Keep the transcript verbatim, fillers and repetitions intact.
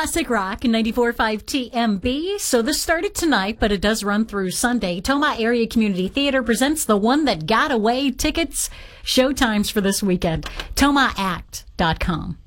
Classic Rock and ninety-four point five T M B. So this started tonight, but it does run through Sunday. Tomah Area Community Theater presents The One That Got Away. Tickets, showtimes for this weekend. tomah act dot com.